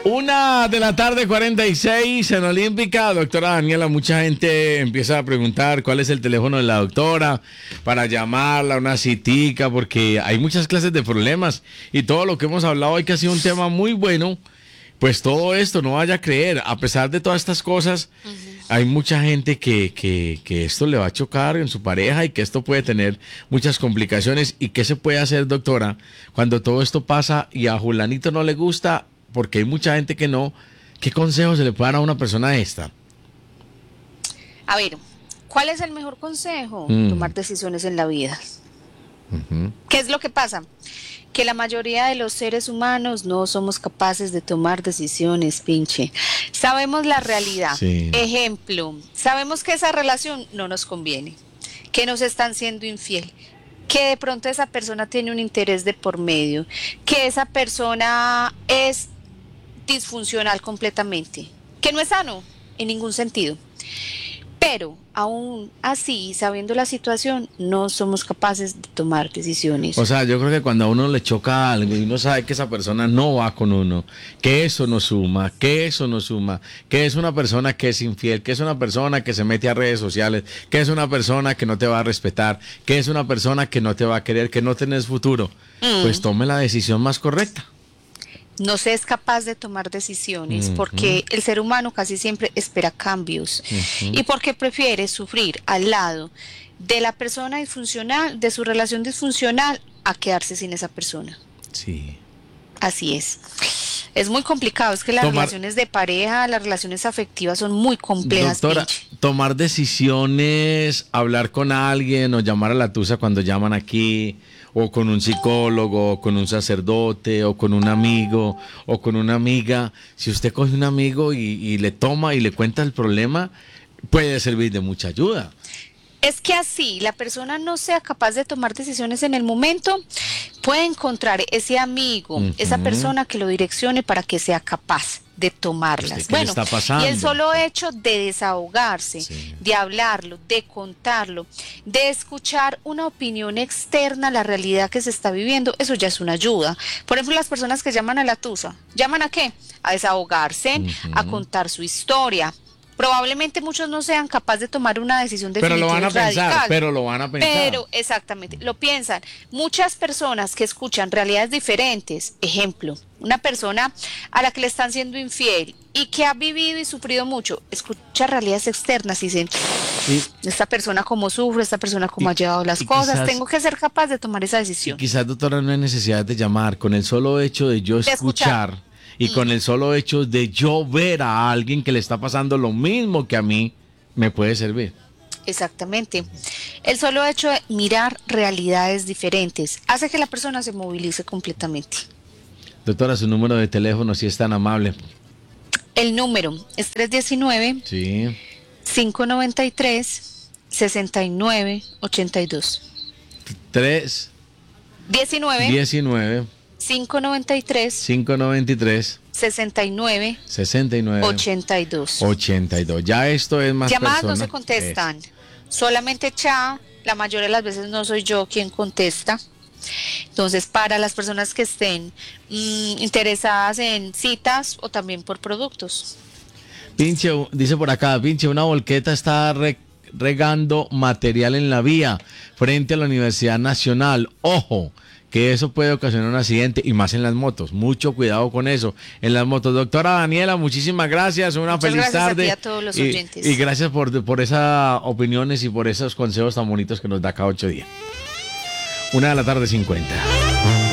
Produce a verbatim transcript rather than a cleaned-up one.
Una de la tarde, cuarenta y seis en Olímpica. Doctora Daniela, mucha gente empieza a preguntar cuál es el teléfono de la doctora para llamarla, una citica, porque hay muchas clases de problemas y todo lo que hemos hablado hoy que ha sido un tema muy bueno. Pues todo esto, no vaya a creer, a pesar de todas estas cosas, uh-huh. hay mucha gente que, que, que esto le va a chocar en su pareja y que esto puede tener muchas complicaciones. ¿Y qué se puede hacer, doctora, cuando todo esto pasa y a Julanito no le gusta? Porque hay mucha gente que no. ¿Qué consejo se le puede dar a una persona esta? A ver, ¿cuál es el mejor consejo? Mm. Tomar decisiones en la vida. Uh-huh. ¿Qué es lo que pasa? Que la mayoría de los seres humanos no somos capaces de tomar decisiones, pinche. Sabemos la realidad. Sí. Ejemplo, sabemos que esa relación no nos conviene, que nos están siendo infiel, que de pronto esa persona tiene un interés de por medio, que esa persona es disfuncional completamente, que no es sano en ningún sentido. Pero aún así, sabiendo la situación, no somos capaces de tomar decisiones. O sea, yo creo que cuando a uno le choca algo y uno sabe que esa persona no va con uno, que eso no suma, que eso no suma, que es una persona que es infiel, que es una persona que se mete a redes sociales, que es una persona que no te va a respetar, que es una persona que no te va a querer, que no tenés futuro, mm. pues tome la decisión más correcta. No se es capaz de tomar decisiones uh-huh. porque el ser humano casi siempre espera cambios uh-huh. y porque prefiere sufrir al lado de la persona disfuncional, de su relación disfuncional, a quedarse sin esa persona. Sí. Así es. Es muy complicado, es que las tomar, relaciones de pareja, las relaciones afectivas son muy complejas. Doctora, pinche. Tomar decisiones, hablar con alguien o llamar a la tusa cuando llaman aquí, o con un psicólogo, o con un sacerdote, o con un amigo, o con una amiga. Si usted coge un amigo y, y le toma y le cuenta el problema, puede servir de mucha ayuda. Es que así la persona no sea capaz de tomar decisiones en el momento, puede encontrar ese amigo, uh-huh. esa persona que lo direccione para que sea capaz de tomarlas. ¿Qué bueno, está pasando? Y el solo hecho de desahogarse, sí. de hablarlo, de contarlo, de escuchar una opinión externa a la realidad que se está viviendo, eso ya es una ayuda. Por ejemplo, las personas que llaman a la tusa, ¿llaman a qué? A desahogarse, uh-huh. a contar su historia. Probablemente muchos no sean capaces de tomar una decisión definitiva. Pero lo van a radical, pensar, pero lo van a pensar. Pero, exactamente, lo piensan. Muchas personas que escuchan realidades diferentes, ejemplo, una persona a la que le están siendo infiel y que ha vivido y sufrido mucho, escucha realidades externas y dicen, y, esta persona cómo sufre, esta persona cómo y, ha llevado las cosas, quizás, tengo que ser capaz de tomar esa decisión. Y quizás, doctora, no hay necesidad de llamar, con el solo hecho de yo de escuchar, escuchar y con el solo hecho de yo ver a alguien que le está pasando lo mismo que a mí, me puede servir. Exactamente. El solo hecho de mirar realidades diferentes hace que la persona se movilice completamente. Doctora, su número de teléfono, si es tan amable. El número es tres uno nueve, sí. cinco nueve tres, seis nueve ocho dos. tres diecinueve. diecinueve. cinco nueve tres, cinco nueve tres, sesenta y nueve, sesenta y nueve, ochenta y dos. ochenta y dos. Ya esto es más llamadas persona. No se contestan, es. Solamente chat, la mayoría de las veces no soy yo quien contesta. Entonces, para las personas que estén mmm, interesadas en citas o también por productos. Pinche, dice por acá, pinche, una volqueta está re, regando material en la vía frente a la Universidad Nacional. Ojo, que eso puede ocasionar un accidente y más en las motos. Mucho cuidado con eso en las motos. Doctora Daniela, muchísimas gracias. Una Muchas feliz gracias tarde. A ti, a todos los y, oyentes. Y gracias por, por esas opiniones y por esos consejos tan bonitos que nos da cada ocho días. Una de la tarde cincuenta.